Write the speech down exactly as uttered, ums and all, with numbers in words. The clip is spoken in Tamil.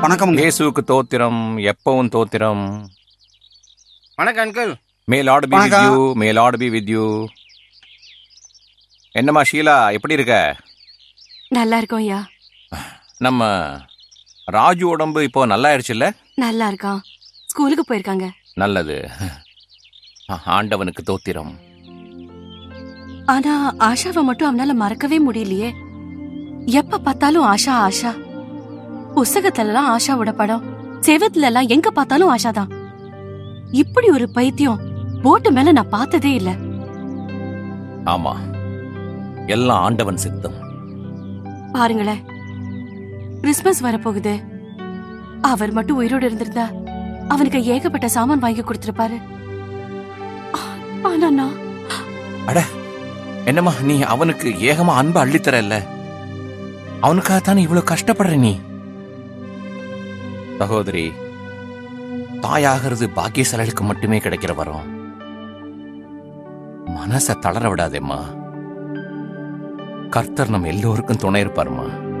வணக்கம். இயேசுவுக்கு தோத்திரம், எப்பவும் தோத்திரம். வணக்கம் uncle. May Lord be with வணக்கம். You, May Lord be with you. என்னம்மா ஷீலா, எப்படி இருக்க? நல்லா இருக்கோம் ஐயா. நம்ம ராஜு உடம்பு இப்போ நல்லா ஆயிடுச்சுல்ல? நல்லா இருக்கான். ஸ்கூலுக்கு போயிருக்காங்க. நல்லது. ஆண்டவனுக்கு தோத்திரம். ஆனா ஆஷாவை மட்டும் அவனால மறக்கவே முடியலையே. எப்ப பார்த்தாலும் ஆஷா ஆஷா. புஸ்தகத்துல எல்லாம் ஆஷாவோட படம், செவத்துல எல்லாம் எங்க பார்த்தாலும் ஆஷாதான். இப்படி ஒரு பைத்தியம் போட்டு மேல நான் பார்த்ததே இல்ல. ஆமா, எல்லாம் ஆண்டவன் சித்தம். பாருங்களேன், கிறிஸ்துமஸ் வரப்போகுது. அவர் மட்டும் உயிரோடு இருந்திருந்தா அவனுக்கு ஏகப்பட்ட சாமான் வாங்கி கொடுத்திருப்பாரு. ஆனா நான் அட என்னம்மா, நீ அவனுக்கு ஏகமா அன்பு அள்ளித்தர இல்ல? அவனுக்காகத்தானே இவ்வளவு கஷ்டப்படுற நீ. சகோதரி, தாயாகிறது பாக்கியசாலிகளுக்கு மட்டுமே கிடைக்கிற வரம். மனச தளர விடாதேம்மா. கர்த்தர் நம்ம எல்லோருக்கும் துணை இருப்பாருமா.